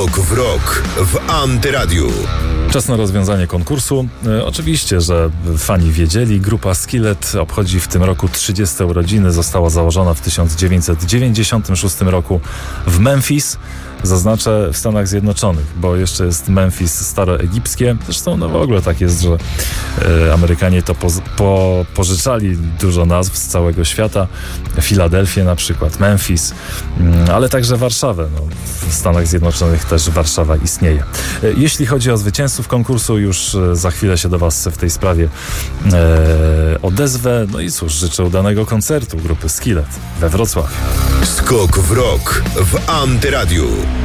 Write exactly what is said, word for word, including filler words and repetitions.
Skok w rok w Antyradiu. Czas na rozwiązanie konkursu. E, oczywiście, że fani wiedzieli, grupa Skillet obchodzi w tym roku trzydzieste urodziny. Została założona w tysiąc dziewięćset dziewięćdziesiątym szóstym roku w Memphis. Zaznaczę w Stanach Zjednoczonych, bo jeszcze jest Memphis staroegipskie. Zresztą no w ogóle tak jest, że e, Amerykanie to po, po, pożyczali dużo nazw z całego świata. Filadelfię na przykład, Memphis, m, ale także Warszawę. No, w Stanach Zjednoczonych też Warszawa istnieje. E, jeśli chodzi o zwycięzców konkursu, już e, za chwilę się do Was w tej sprawie e, odezwę. No i cóż, życzę udanego koncertu grupy Skillet we Wrocławiu. Skok w rok w Antyradiu.